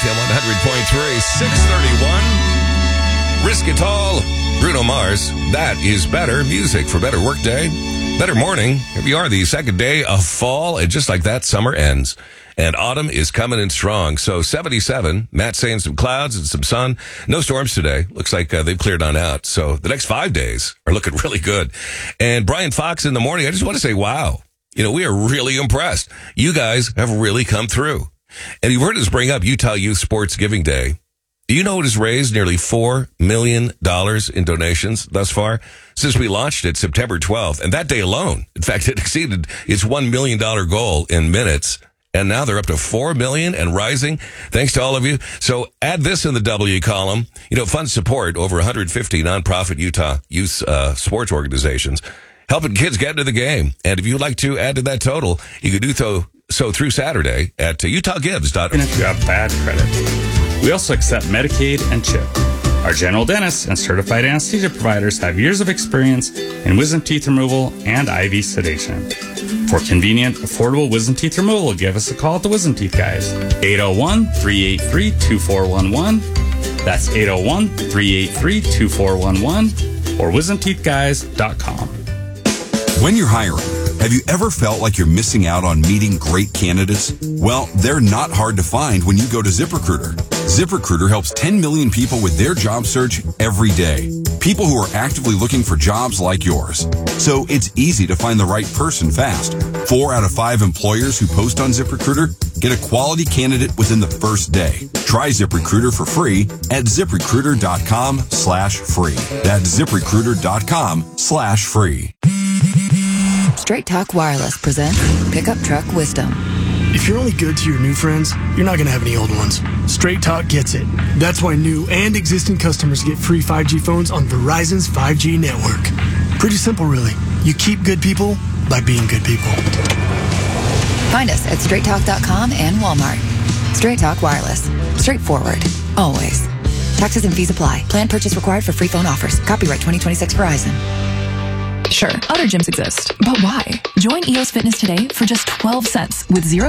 FM 100.3, 631. Risk It All, Bruno Mars. That is better music for better workday, better morning. Here we are, the second day of fall, and just like that, summer ends. And autumn is coming in strong. So 77, Matt's saying some clouds and some sun. No storms today. Looks like they've cleared on out. So the next 5 days are looking really good. And Brian Fox in the morning, I just want to say, wow. You know, we are really impressed. You guys have really come through. And you've heard us bring up Utah Youth Sports Giving Day. Do you know it has raised nearly $4 million in donations thus far since we launched it September 12th? And that day alone, in fact, it exceeded its $1 million goal in minutes. And now they're up to $4 million and rising. Thanks to all of you. So add this in the W column. You know, fund support over 150 nonprofit Utah youth sports organizations helping kids get into the game. And if you'd like to add to that total, you can do so through Saturday at utahgives.org. Even if you have bad credit. We also accept Medicaid and CHIP. Our general dentists and certified anesthesia providers have years of experience in wisdom teeth removal and IV sedation. For convenient, affordable wisdom teeth removal, give us a call at the Wisdom Teeth Guys. 801-383-2411. That's 801-383-2411 or wisdomteethguys.com. When you're hiring, have you ever felt like you're missing out on meeting great candidates? Well, they're not hard to find when you go to ZipRecruiter. ZipRecruiter helps 10 million people with their job search every day. People who are actively looking for jobs like yours. So it's easy to find the right person fast. 4 out of 5 employers who post on ZipRecruiter get a quality candidate within the first day. Try ZipRecruiter for free at ZipRecruiter.com/free. That's ZipRecruiter.com/free. Straight Talk Wireless presents Pickup Truck Wisdom. If you're only good to your new friends, you're not going to have any old ones. Straight Talk gets it. That's why new and existing customers get free 5G phones on Verizon's 5G network. Pretty simple, really. You keep good people by being good people. Find us at straighttalk.com and Walmart. Straight Talk Wireless. Straightforward. Always. Taxes and fees apply. Plan purchase required for free phone offers. Copyright 2026 Verizon. Sure, other gyms exist, but why? Join EOS Fitness today for just 12 cents with 0